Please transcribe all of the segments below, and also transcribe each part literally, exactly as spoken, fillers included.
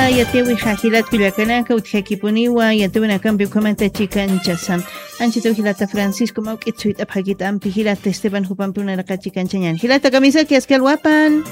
Hilatka yatewi hilat kuyakanaka utjakipuniwa yatewina cambio comenta chicanchasam. Anchito hilata Francisco Mauquitsuit apagita ampi hilata Esteban Jupampuna Chicanchañan. Hilata camisa que es que alwapan.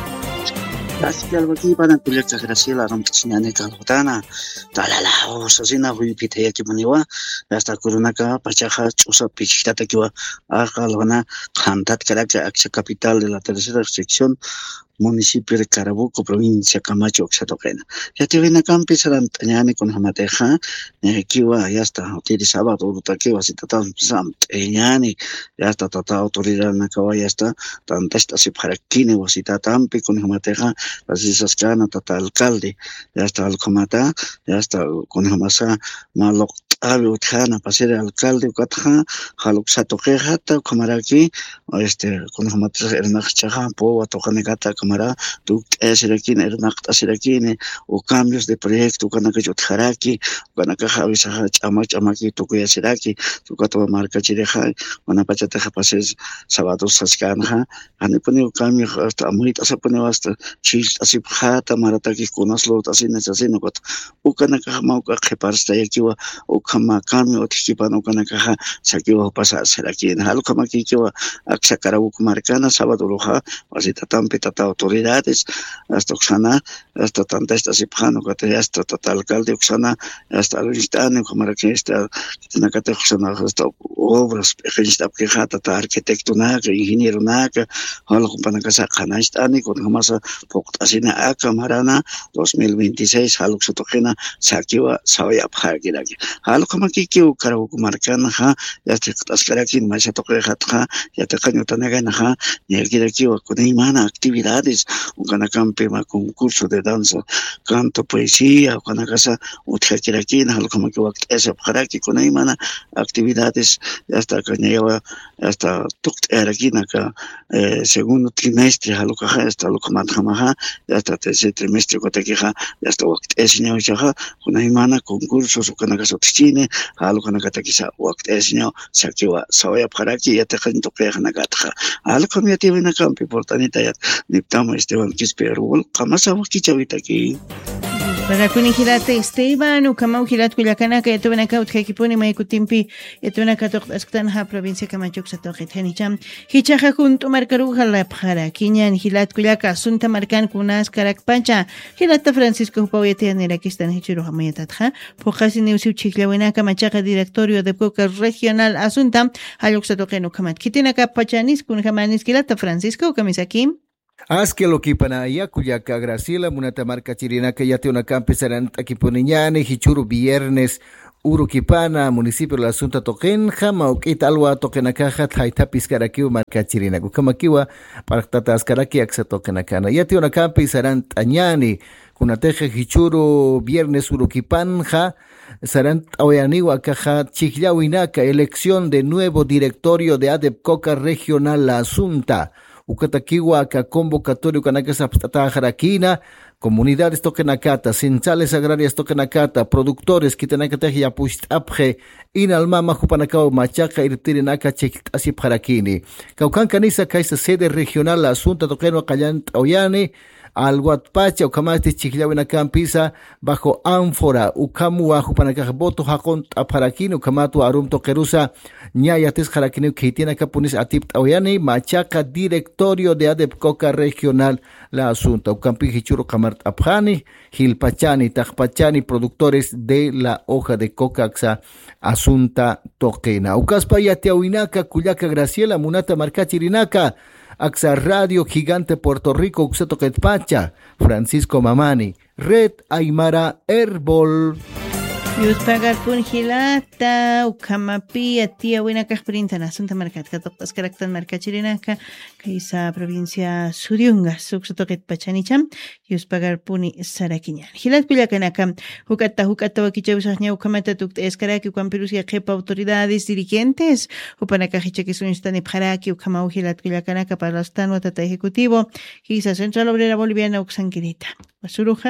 Así que algo aquí para proyectos Graciela Ramtachina Calvotana, Talala, o Sosina, Huipita Yakipaniwa, hasta Kurunaka, Pachaja, Chusa, Pichita Kiwa, Ajalona, Hantat Caracas, Axa Capital de la tercera sección. Municipio de Carabuco, provincia Camacho, Oaxaca. Ya te ven a campi Sarantañani con Jamateja, Kiwa, ya está, utilizaba todo Taquiwa, si tatan Samteñani, ya está, tata autoridad Nakawa, ya está, tanta esta si para Kine, o si tatampi con Jamateja, las islas Cana, tata alcalde, ya está, Alcomata, ya está, con Jamasa, Malok. Abi utjana pasere alcalde ukatja haluk satoqejata kamaraki este con hamatra ermaq chaja po atokane gata kamara tu esirakin ermaq tasirakin o cambios de proyecto kanaka yutjaraki kanaka javisa chama chamaki tukuya siraki tukato marca chireja una pachata pases sábado saskanja anipuni cambio hasta amita se pone hasta chil así jata marataki kunaslo así necesino kat ukanaka mauka keparsta yakiwa kama kami otikipano kana kaha sakiwa pasa seraki en halo kama kikiwa aksa Carabuco marcana sábado loja wasita tampe tata autoridades hasta oxana hasta tanta esta sipjano kate hasta tata alcalde oxana hasta alistane como que esta na kate oxana hasta obras ejista que hata ta arquitecto naga ingeniero naga halo pana casa kana estani con jamasa poktasina aka marana dos mil veintiséis halo sotogena sakiwa sawaya phagiragi halo kama kikiu Carabuco marcana ha ya te taskaraki más toque hatja ya te caño tanaga ha ya quiere que con imana actividades un canacampe ma concurso de danza canto poesía con casa utka quiere aquí halo kama que waqt ese pharaki con imana actividades hasta cañewa hasta tukt era aquí naka segundo trimestre halo ka hasta lo kama ha hasta tercer trimestre ko te ha hasta waqt ese nyo ha con imana concursos con casa tchine halo kana kata kisa waqt esnyo sakiwa sawaya pharaki ya te khanto pe khana gatha halo kam ya te vena kam pe portanita ya niptamo Esteban Quisperul kamasa waqti chavita ki para kuni hilate Esteban ukama hilat kulakana ka to vena ka utkipuni mai kutimpi etuna ka toq asktan ha provincia Camacho Oaxaca henicham hichaja junto markaru hala pharaki nyan hilat kulaka sunta markan kunas karakpancha hilata Francisco Pawete nera kistan hichiro hamayatatha pokasi neusi chiklawena Camachaca directorio de Coca regional asunta Oaxaca kamat kitinaka pachanis kun jamanis kilata Francisco kamisaki Aske lo kipana ya kuyaka Graciela munata marca chirinaka yate una campesaran akiponiñane hichuru viernes Urukipana municipio la asunta token jama ukit alwa tokenaka haitapis karakiu marca chirinaka kamakiwa parktata askaraki aksa tokenakana yate una campesaran tañani kunateje hichuru viernes Urukipanja Sarant Aoyaniwa Caja Chiglawinaka elección de nuevo directorio de ADEPCOCA regional la asunta Ukatakiwa ka convocatorio kanakasa jarakina comunidades tokenakata centrales agrarias tokenakata productores kitanakata ya pushtabje inalmama jupanakao machaca irtirinaka chik asip jarakini kaukan kanisa kaisa sede regional la asunta tokeno kallant oyani al Guatpacha ukamati chiklawina campisa bajo ánfora ukamu ajupanaka voto hakon aparakino ukamatu arum tokerusa ñayates jarakini kitina kapunis atip oyani machaca directorio de ADEPCOCA regional la asunta ukampi hichuro kamart apjani hilpachani tajpachani productores de la hoja de coca asunta toquena ukaspa yatiawinaka kuyaka Graciela munata marcachirinaka Axa Radio Gigante Puerto Rico Uxeto Ketpacha Francisco Mamani Red Aymara Herbol Yus pagar pun hilata ukamapi atia wina kahprinta asunta markat katoktas karaktan markat chirinaka kaisa provincia Suriunga Uxeto Ketpachanicham yus pagar puni sarakiñan hilat pilakanaka hukata hukata wakichawsahña ukamata tukt eskaraki ukampirusia jepa autoridades dirigentes upanaka hichakisunishtani pharaki ukamau hilat pilakanaka para el estado tata ejecutivo Kisa Central Obrera Boliviana Uxanquirita Basuruja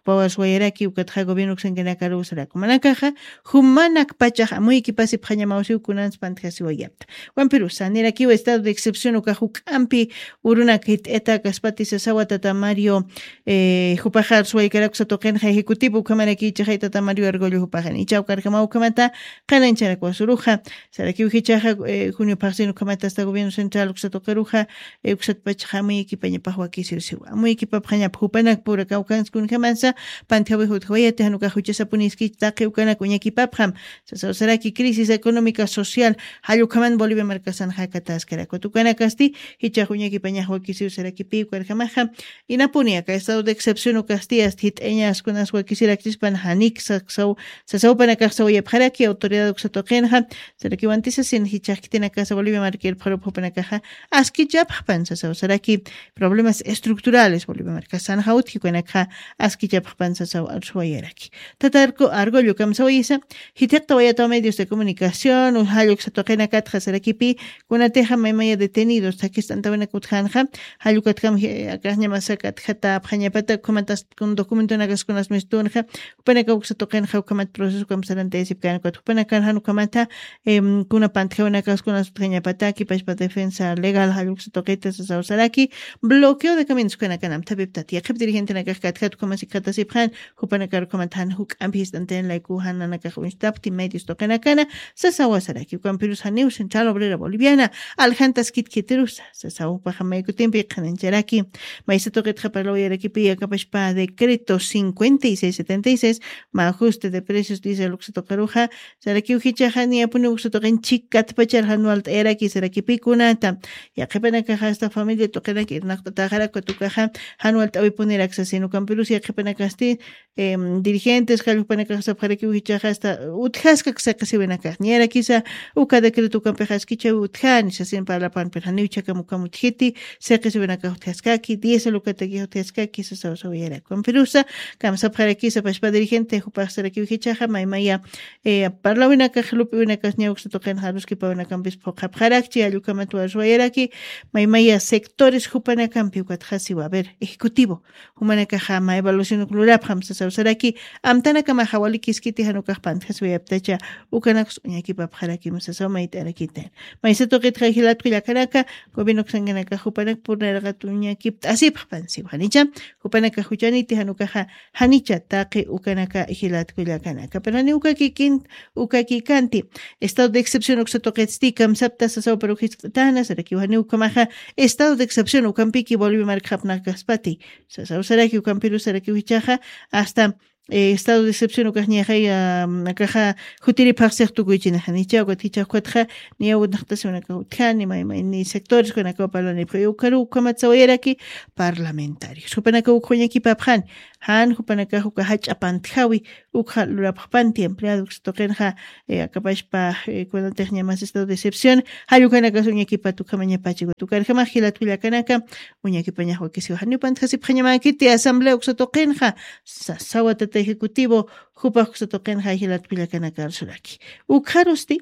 Pawas Wayaraki, Ukatha Gobierno Xengenakaru Saraku. Manakaja, Humanak Pacha, muy equipasi Panyamausi, Kunans Pantasi Wayat. Juan Perú, Saniraki, estado de excepción, Ukajuk Ampi, Urunakit, Eta, Caspati, Sasawata, Mario, eh, Jupajar, Suaykarak, Sotoken, Ejecutivo, Kamaraki, Chaheta, Mario Argolio, Jupajan, y Chau Carcamau Kamata, Kalancharaku, Suruja, Saraki, Hichaja, Junio Parsino, Kamata, hasta Gobierno Central, Uxatokeruja, Uxat Pacha, muy equipaña Pajuaki, Sirsiwa, muy equipaña Pupanak, Pura Caucans, Kun Kamansa, Pantawi Huthoyate, Hanuka Huchesa Puniski, Taki, Ukana, Kuñaki Papram, Saraki, crisis económica, social, Hayukaman, Bolivia, Marcasan, Hakatas, Karakotukana Casti, Hichajuñaki Paña Huakisir, Saraki Pi, Kuerjamaja, y Napunia, que estado de excepción o Castillas, Hit Eñas, Kunas Huakisir, Actispan, Hanik, Saksau, Sasau Panacasau y Abjaraki, autoridad Uxatokenja, Saraki Wantisasin, Hichakitina Casa Bolivia, Marquer, Paro Popanacaja, Aski Jappan, Sasau Saraki, problemas estructurales, Bolivia, Marcasan, Haut, Hikuanaca, Aski Jappan, Sasau Arsuayeraki. Tatarco, Argollo, Kamsawisa, Hitekta Wayata medios de comunicación, Uhayo Xatokena Katja, Saraki Pi, Kunateja, Maimaya detenidos, Takistan Tabana Kuthanja, Hayukatkam, Akasnya Masakat, Hata, Panyapata, Kumatas, con documento Nagas con las Mistunja, Upanaka Uxatokenja, Ukamat proceso Kamsarante, Sipkan, Upanakan, Hanukamata, Kuna Pantjeonakas con las Panyapataki, Pashpa defensa legal, Hayuxatoketas, Saraki, bloqueo de caminos con Akanam, Tabiptati, Akap dirigente Nakakat, Kumasikata Siphan, Upanakar Komatan, Huk Ampistan, Laikuhan, Nakahunstapti, medios Tokanakana, Sasawa Saraki, Campirus Haneu, Central Obrera Boliviana, Aljantas Kit Kiterusa, Sasawa Pajamaiku Tempi, Kanencharaki, Maisato Ketjapalo Yaraki, Akapashpa, decreto cincuenta y seis setenta y seis, ajuste de precios, dice Luxatokaruja, Saraki Uhichahani, Apunu Uxatoken Chikat Pachar Hanualt Eraki, Saraki Pikunata, Yakepanakaja, esta familia Tokanaki, Naktajara Kotukaja, Hanualt Avipunir Accesino Campirus, Yakepanakasti, dirigentes, Jalupanakasa Paraki Uhichaja, hasta Utjaska Xakasibenaka, Niera Kisa, Uka decreto Campejaskicha Utjan, Sasin para la Panperhaniucha Kamukamutjiti, Sekasibenaka Utjaskaki, diez Lucataki Utjaskaki, Sasawiera, Camperusa, Kamsa Parakisa, Pashpa dirigente, Jupasaraki Uhichaja, Maimaya, Parlawinaka, Jalupinakas, Neuxatoken, Haruski Pavanacampis, Pokaparakchi, Alukamatu Azuayeraki, Maimaya, sectores Jupanacampi, Ukathasiwa, a ver, ejecutivo, Humanakajama, evaluación Klurapam, Sasaraki, Amtana Kamahawali Kiskiti Hanukah Pantasway Aptacha, Ukanax, Uñaki Papharaki, Musasoma y Tarakiten. Maisato Getrahilat Kuyakaraka, Gobino Xanganaka, Jupanak Purnagatuña Kip, Asip Pansi, Hanicha, Jupanaka Hujaniti, Hanukaha, Hanicha, Take, Ukanaka, Hilat Kuyakanaka, Perani Ukakikin, Ukakikanti, estado de excepción Uxatoketstikam, Sapta Sasao Perujistana, Saraki Hanukamaha, estado de excepción Ukampiki, Bolivia Markapnakaspati, Sasao Saraki, Ukampiru, Saraki Huichaja, hasta eh, estado de excepción ukajñahay akaja jutiri paxer tukuichina hanicha ukaticha kwatja ni awudnaqtasuna kautjani may may ni sectores kuna kapalani preukaru kamatsawiraki parlamentario supanaka ukhoñaki papjan han hupanaka ukahach apantjawi ukha lurappanti empleado stokenja akapashpa cuando tehña más estado de excepción hayukanaka suñaki patukamaña pachi tukarja majilat kuyakanaka uñaki pañajo que se hanupan khasi phañamakiti asamblea uksotokenja sawata ejecutivo Jupa Xutoken Hajilat Pilacanakar Suraki. Ukharusti,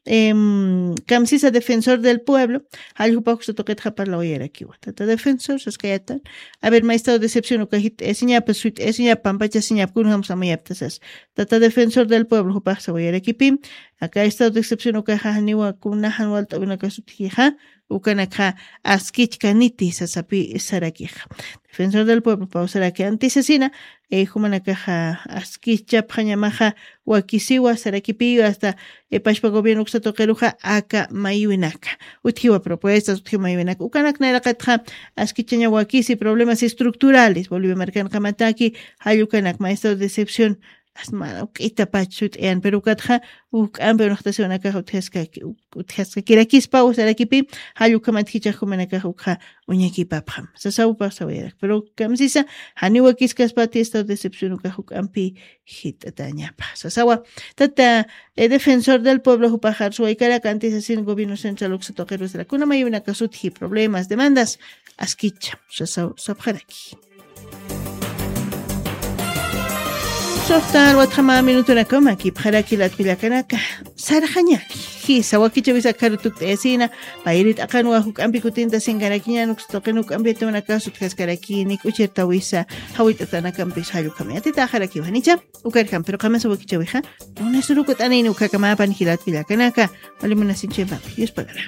Kamsisa defensor del pueblo, Hal Jupa Xutoket Japar la Oyeraki, Tata defensor, Saskayatan, a ver, maestro de excepción, Ukahit, Esiña Pesuit, Esiña Pampacha, Siña Kunham Samayaptasas, Tata defensor del pueblo, Jupa Saboyeraki Pim, acá estado de excepción, Ukahaniwa Kunahan Walta Unakasutija, Ukanaka Askich Kaniti Sasapi Sarakija. Defensor del pueblo, Pausaraki antisesina, eh, Humanakaja Askicha Panyamaja, Wakisiwa, Sarakipi, hasta eh, Pashpa Gobierno Xatokeruja, Aka Mayuinaka. Utiwa propuestas, Utiwa Mayuinaka. Ukanak Narakatja, Askichaña Wakisi, problemas estructurales, Bolivia Marcan Kamataki, Hayukanak, maestro de excepción. Asmana ukita pachut ean perukatja uk ambe noxtación acá utjeska utjeska kirakis paus arakipi hayu kamatkicha humanaka ukha uñaki papam sasau pasawera pero kamsisa haniwa kiskas pati esta decepción ukha uk ampi hitataña sasawa tata defensor del pueblo hupajar su aikara antes así el gobierno central uxatoqueros de la kuna mayuna kasutji problemas demandas askicha sasau sabharaki Softal watkhama minutura kama ki bharaki lat pilakanaka sarhanya hi sawaki chavisa karutuk tesina pairit akanwa huk ampi kutinta singarakinya nuk stokenuk ampi tona kasut kaskaraki nik uchirta wisa hawit atana kampi halu kami atita haraki wanicha ukar kam pero kama sawaki chawiha una surukut anai nuk kama pan hilat pilakanaka wali munasinche ba yus pagara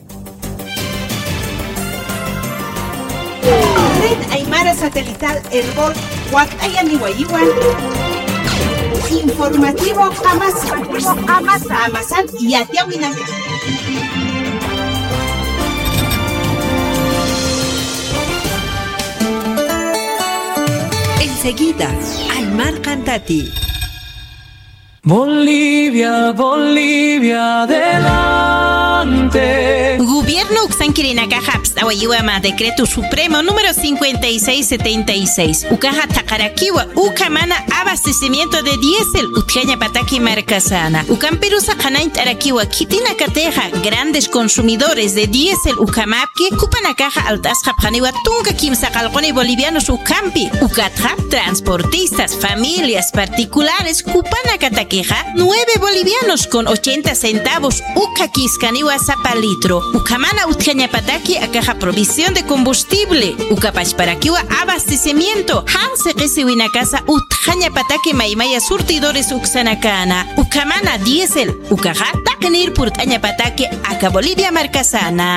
Red Aymara Satelital Herbol Huacaya Nihuayiguan Informativo Amazán Amazán y Atiahuinaca. Enseguida, Aymar Cantati. Bolivia, Bolivia, adelante. Gobierno Uxanquirinaca Haps, Awayuama, Decreto Supremo número cincuenta y seis setenta y seis. Ucaja Takarakiwa, Ucamana, abastecimiento de diésel, Utjaña Pataki Marcasana. Ucamperusa Hanaint Arakiwa, Kitina Cateja, grandes consumidores de diésel, Ucamapki, Cupanakaja Altasja Paniwa, Tunga Kimsakalconi bolivianos Ucampi, Ucatja, transportistas, familias particulares, Cupanacataqueja, nueve bolivianos con ochenta centavos, Ucaquiscaniwa Zapalitro. Ucamana Utjañapataki a caja provisión de combustible. Ucapachparaquiwa abastecimiento. Hanse Resiwina casa Utjañapataki Maimaya surtidores Uxanacana. Ucamana diésel. Ucaja Takenir Purtañapataki Aca Bolivia Marcasana.